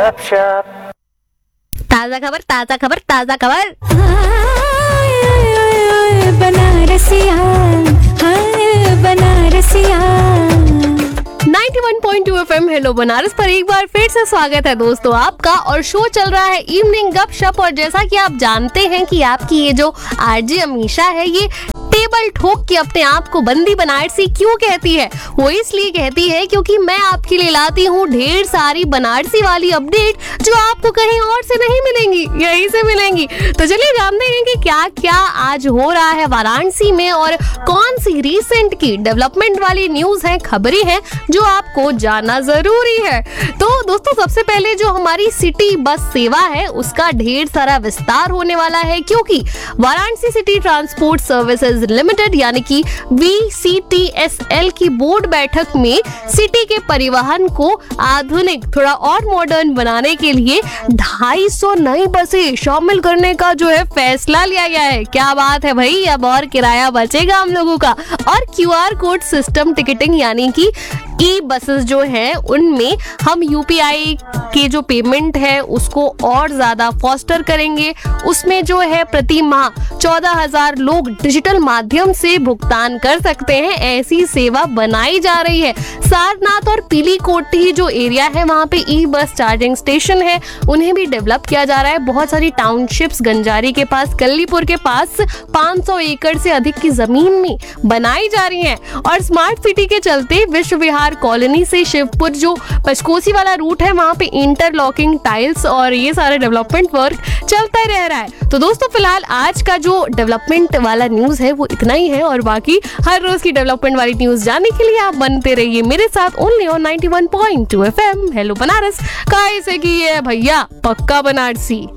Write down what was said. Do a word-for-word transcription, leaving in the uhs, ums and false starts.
गपशप। ताजा खबर ताजा खबर ताजा खबर। बनारसिया हाय बनारसिया। Ninety one point two FM hello Banaras पर एक बार फिर से स्वागत है दोस्तों आपका। और शो चल रहा है इवनिंग गपशप। और जैसा कि आप जानते हैं कि आपकी ये जो आरजे अमीशा है ये टेबल ठोक के अपने आप को बंदी बनारसी क्यों कहती है? वो इसलिए कहती है क्योंकि मैं आपके लिए लाती हूँ ढेर सारी बनारसी वाली अपडेट जो आपको कहीं और से नहीं मिलेंगी, यहीं से मिलेंगी। तो चलिए जानते हैं कि क्या क्या आज हो रहा है वाराणसी में और कौन सी रीसेंट की डेवलपमेंट वाली न्यूज है, खबरें हैं जो आपको जानना जरूरी है। तो दोस्तों सबसे पहले जो हमारी सिटी बस सेवा है उसका ढेर सारा विस्तार होने वाला है, क्योंकि Varanasi city transport services limited यानी कि we C T S L की बोर्ड बैठक में सिटी के परिवहन को आधुनिक थोड़ा और मॉडर्न बनाने के लिए ढाई सौ नई बसें शामिल करने का जो है फैसला लिया गया है। क्या बात है भाई, अब और किराया बचेगा हम लोगों का। और Q R code system ticketing यानी कि ई बसेस जो हैं उनमें हम यू पी आई की जो पेमेंट है उसको और ज्यादा फॉस्टर करेंगे। उसमें जो है प्रति माह चौदह हजार लोग डिजिटल माध्यम से भुगतान कर सकते हैं, ऐसी सेवा बनाई जा रही है। सारनाथ और पीलीकोटी जो एरिया है वहाँ पे ई बस चार्जिंग स्टेशन है, उन्हें भी डेवलप किया जा रहा है। बहुत सारी टाउनशिप्स गंजारी के पास, कल्लीपुर के पास पाँच सौ एकड़ से अधिक की जमीन में बनाई जा रही है। और स्मार्ट सिटी के चलते विश्व विहार कॉलोनी से शिवपुर जो पचकोसी वाला रूट है वहाँ पे इंटरलॉकिंग टाइल्स और ये सारे डेवलपमेंट वर्क चलता ही रह रहा है। तो दोस्तों फिलहाल आज का जो डेवलपमेंट वाला न्यूज है वो इतना ही है। और बाकी हर रोज की डेवलपमेंट वाली न्यूज जानने के लिए आप बनते रहिए मेरे साथ only on ninety one point two FM hello Banaras. कैसे की है भैया, पक्का बनारसी।